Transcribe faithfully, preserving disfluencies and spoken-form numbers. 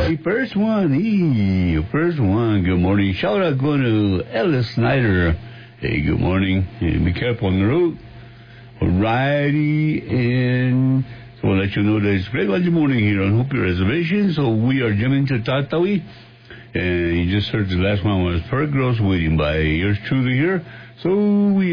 Hey, first one, hey, first one. Good morning. Shout out going to Ellis Snyder. Hey, good morning. Hey, be careful on the road. Alrighty, and so I'll let you know that it's Greg Wednesday morning here on Hoopy Reservation. So we are jamming to Tatawi. And you just heard the last one was Per Gross Waiting by yours truly here. So we